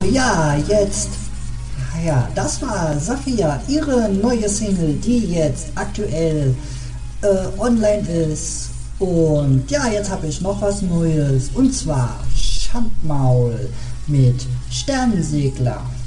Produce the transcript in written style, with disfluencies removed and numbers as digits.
Ja, jetzt. Ja, das war Safiya, ihre neue Single, die jetzt aktuell online ist. Und ja, jetzt habe ich noch was Neues. Und zwar Schandmaul mit Sternensegler.